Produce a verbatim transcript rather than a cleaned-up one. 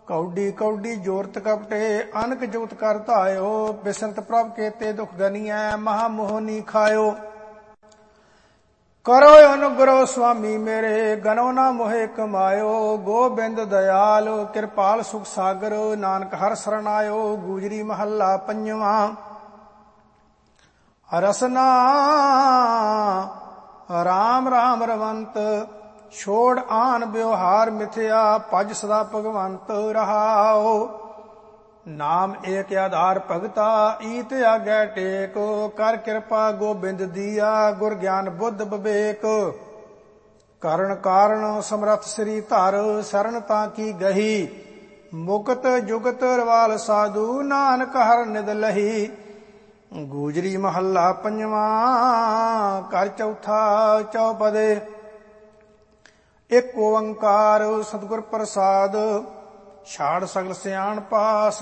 ਕੌਡੀ ਕੌਡੀ ਜੋਰਤ ਕਪਟੇ ਅਨਕ ਜੁਗਤ ਕਰ ਧਾਇਓ। ਬਿਸਰਤ ਪ੍ਰਭ ਕੇਤੇ ਦੁਖ ਗਨੀਐ ਮਹਾ ਮੋਹਨੀ ਖਾਇਓ। ਕਰੋ ਅਨੁਗ੍ਰਹ ਸੁਆਮੀ ਮੇਰੇ ਗਨੋ ਨਾ ਮੋਹਿ ਕਮਾਇਓ। ਗੋਬਿੰਦ ਦਇਆਲ ਕਿਰਪਾਲ ਸੁਖ ਸਾਗਰ ਨਾਨਕ ਹਰਿ ਸਰਣ ਆਇਓ। ਗੂਜਰੀ ਮਹੱਲਾ ਪੰਜਵਾਂ। ਰਸਨਾ ਰਾਮ ਰਾਮ ਰਵੰਤ ਛੋੜ ਆਨ ਵਿਵਹਾਰ ਮਿਥਿਆ। ਭਜ ਸਦਾ ਭਗਵੰਤ ਰਹਾਓ। ਨਾਮ ਏਕ ਆਧਾਰ ਭਗਤਾ ਈਤ ਆਗੈ ਟੇਕ। ਕਰ ਕਿਰਪਾ ਗੋਬਿੰਦ ਦੀਆ ਗੁਰ ਗਿਆਨ ਬੁੱਧ ਵਿਵੇਕ। ਕਰਨ ਕਾਰਨ ਸਮਰਥ ਸ੍ਰੀ ਧਰ ਸਰਣ ਤਾਂ ਕੀ ਗਹੀ। ਮੁਕਤ ਜੁਗਤ ਰਵਾਲ ਸਾਧੂ ਨਾਨਕ ਹਰ ਨਿਦ ਲਹੀ। ਗੂਜਰੀ ਮਹੱਲਾ ਪੰਜਵਾਂ। ਘਰ ਚੌਥਾ ਚੌਪਦੇ। ਇੱਕ ਓੰਕਾਰ ਸਤਿਗੁਰ ਪ੍ਰਸਾਦ ਛਾੜ ਸਗਲ ਸਿਆਣਪਾ।